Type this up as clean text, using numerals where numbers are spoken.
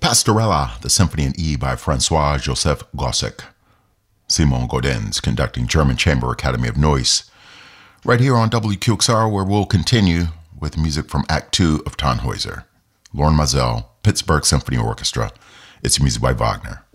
Pastorella, the Symphony in E by Francois-Joseph Gossec. Simon Gaudens conducting German Chamber Academy of Noise. Right here on WQXR, where we'll continue with music from Act 2 of Tannhäuser. Lorne Mazel, Pittsburgh Symphony Orchestra. It's music by Wagner.